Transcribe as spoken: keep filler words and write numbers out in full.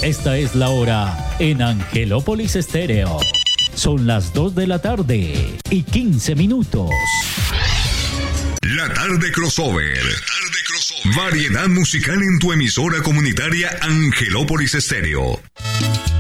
Esta es la hora en Angelópolis Estéreo. Son las dos de la tarde y quince minutos. La tarde crossover. La tarde crossover. Variedad musical en tu emisora comunitaria Angelópolis Estéreo.